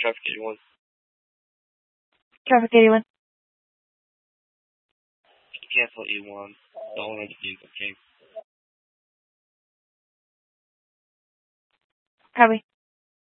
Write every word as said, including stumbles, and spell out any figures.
Traffic eighty-one. Traffic eighty-one. Cancel eighty-one. The owner of the vehicle came. Copy.